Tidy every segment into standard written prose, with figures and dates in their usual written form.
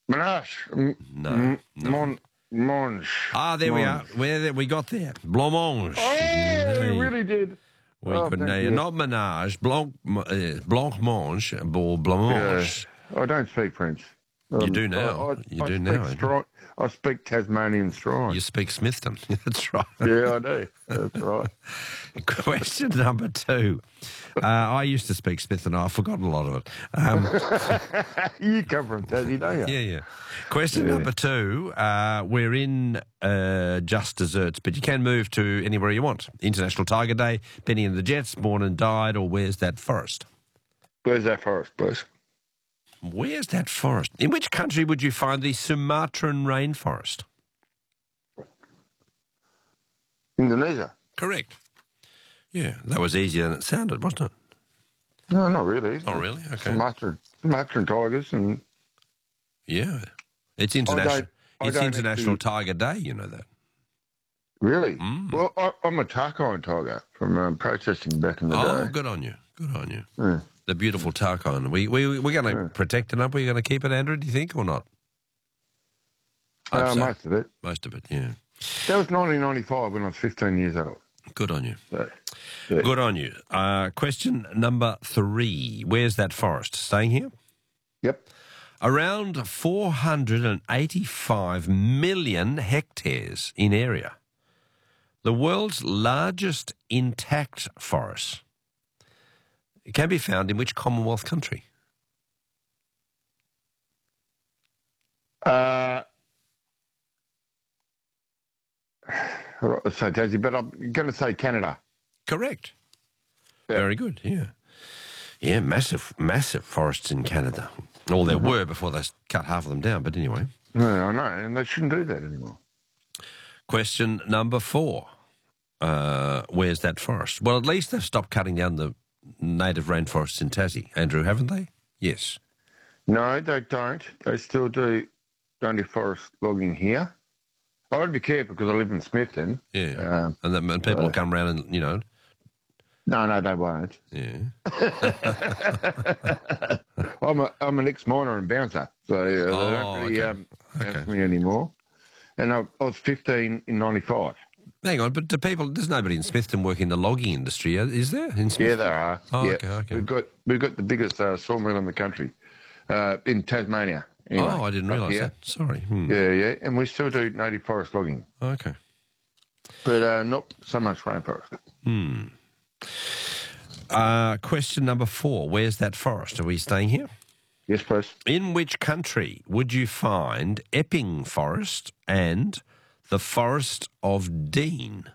Menage. No. Mange. Ah, there we are. We got there. Blancmange. Oh, we really did. We could know you. Not Menage, Blancmange or Blancmange. Yeah. I don't speak French. You do now. I speak Tasmanian strong. You speak Smithton. That's right. Yeah, I do. That's right. Question number 2. I used to speak Smithton. I've forgotten a lot of it. You come from Tassie, don't you? Yeah. Question number 2. We're in just desserts, but you can move to anywhere you want. International Tiger Day, Benny and the Jets, Born and Died, or Where's That Forest? Where's that forest, please? Where's that forest? In which country would you find the Sumatran rainforest? Indonesia. Correct. Yeah, that was easier than it sounded, wasn't it? No, not really. Oh, really? Okay. Sumatran tigers and... Yeah. It's International Tiger Day, you know that. Really? Well, I'm a Tarkine tiger from processing back in the day. Oh, good on you. Good on you. Yeah. The beautiful Tarkine. We're going to protect it up. We're going to keep it, Andrew, do you think, or not? Most of it. Most of it, yeah. That was 1995 when I was 15 years old. Good on you. So, yeah. Good on you. Question number 3. Where's that forest? Staying here? Yep. Around 485 million hectares in area. The world's largest intact forest. It can be found in which Commonwealth country? Let's say Tassie, but I'm going to say Canada. Correct. Yeah. Very good, yeah. Yeah, massive forests in Canada. Well, there were before they cut half of them down, but anyway. Yeah, I know, and they shouldn't do that anymore. Question number 4. Where's that forest? Well, at least they've stopped cutting down the native rainforests in Tassie, Andrew, haven't they? Yes. No, they don't. They still do native forest logging here. I would be careful because I live in Smithton. Yeah. And people will come around and, you know. No, they won't. Yeah. I'm an ex-miner and bouncer, so they don't really ask me anymore. And I was 15 in 95. Hang on, but there's nobody in Smithton working in the logging industry, is there? In Smithton? Yeah, there are. Oh, yeah. okay. We've got the biggest sawmill in the country, in Tasmania. Anyway, I didn't realise that. Sorry. Yeah, and we still do native forest logging. Okay. But not so much rainforest. Question number 4. Where's that forest? Are we staying here? Yes, please. In which country would you find Epping Forest and the Forest of Dean?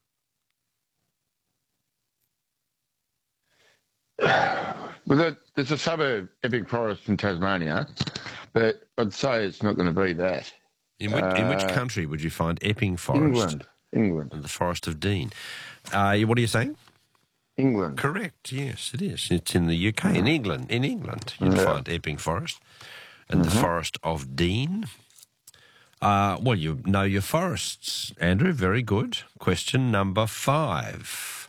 Well, there's a suburb, Epping Forest in Tasmania, but I'd say it's not going to be that. In which country would you find Epping Forest? England. And the Forest of Dean. What are you saying? England. Correct, yes, it is. It's in the UK, in England. In England, you'd find Epping Forest and the Forest of Dean. Well, you know your forests, Andrew. Very good. Question number 5.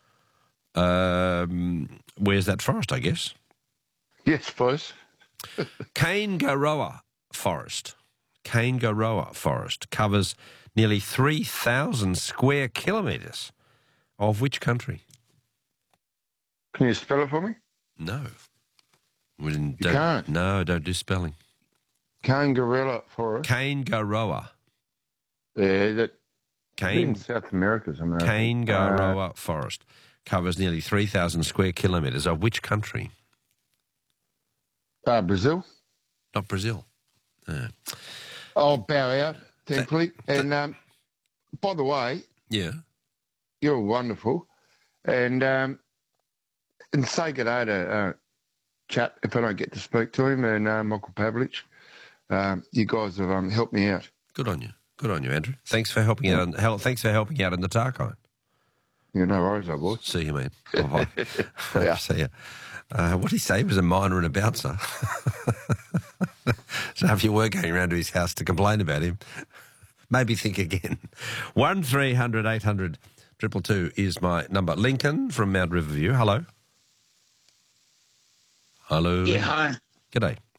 Where's that forest, I guess? Yes, please. Kaingaroa Forest. Kaingaroa Forest covers nearly 3,000 square kilometres. Of which country? Can you spell it for me? No. You can't? No, don't do spelling. Kaingaroa Forest. Kaingaroa. Yeah, that in South America somewhere. Kaingaroa Forest covers nearly 3,000 square kilometres. Of which country? Brazil. Not Brazil. I'll bow out, thankfully. And by the way, you're wonderful. And say good day to Chat if I don't get to speak to him, and Michael Pavlich. You guys have helped me out. Good on you. Good on you, Andrew. Thanks for helping out. Thanks for helping out in the Tarkine. Yeah, no worries, I boy. See you, man. Bye-bye. See ya. What did he say? He was a miner and a bouncer. So if you were going around to his house to complain about him, maybe think again. 1300 800 222 is my number. Lincoln from Mount Riverview. Hello. Hello. Yeah, hi. G'day.